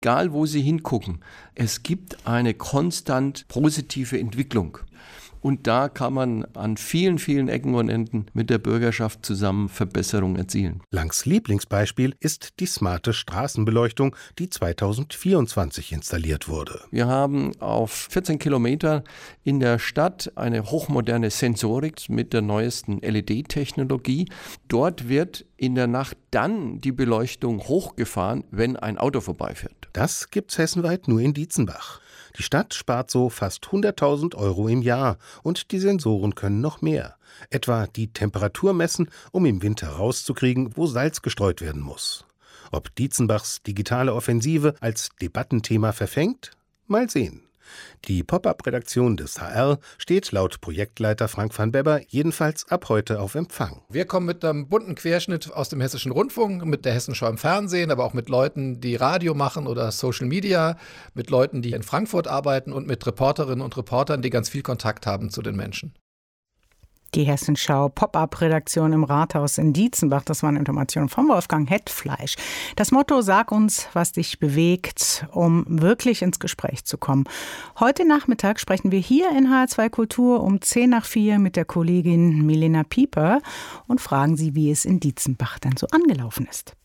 egal wo Sie hingucken, es gibt eine konstant positive Entwicklung. Und da kann man an vielen, vielen Ecken und Enden mit der Bürgerschaft zusammen Verbesserungen erzielen. Langs Lieblingsbeispiel ist die smarte Straßenbeleuchtung, die 2024 installiert wurde. Wir haben auf 14 Kilometer in der Stadt eine hochmoderne Sensorik mit der neuesten LED-Technologie. Dort wird in der Nacht dann die Beleuchtung hochgefahren, wenn ein Auto vorbeifährt. Das gibt's hessenweit nur in Dietzenbach. Die Stadt spart so fast 100.000 € im Jahr und die Sensoren können noch mehr. Etwa die Temperatur messen, um im Winter rauszukriegen, wo Salz gestreut werden muss. Ob Dietzenbachs digitale Offensive als Debattenthema verfängt? Mal sehen. Die Pop-up-Redaktion des HR steht laut Projektleiter Frank van Bebber jedenfalls ab heute auf Empfang. Wir kommen mit einem bunten Querschnitt aus dem Hessischen Rundfunk, mit der Hessenschau im Fernsehen, aber auch mit Leuten, die Radio machen oder Social Media, mit Leuten, die in Frankfurt arbeiten und mit Reporterinnen und Reportern, die ganz viel Kontakt haben zu den Menschen. Die Hessenschau Pop-up-Redaktion im Rathaus in Dietzenbach. Das waren Informationen von Wolfgang Hetfleisch. Das Motto: Sag uns, was dich bewegt, um wirklich ins Gespräch zu kommen. Heute Nachmittag sprechen wir hier in HR2 Kultur um 3:10 mit der Kollegin Milena Pieper und fragen sie, wie es in Dietzenbach denn so angelaufen ist.